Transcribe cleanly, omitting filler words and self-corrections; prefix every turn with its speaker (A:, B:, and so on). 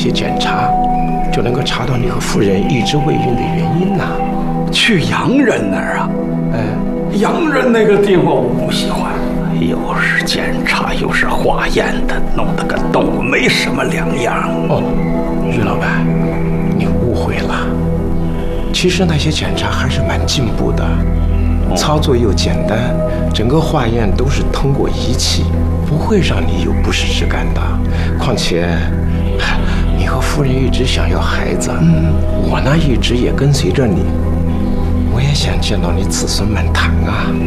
A: 些检查，就能够查到你和夫人一直未孕的原因呐。
B: 去洋人那儿啊？洋人那个地方我不喜欢，又是检查又是化验的，弄得跟动物没什么两样。
A: 哦，于老板，你误会了。其实那些检查还是蛮进步的，操作又简单，整个化验都是通过仪器，不会让你有不适之感的。况且，你和夫人一直想要孩子，我呢一直也跟随着你，我也想见到你子孙满堂啊。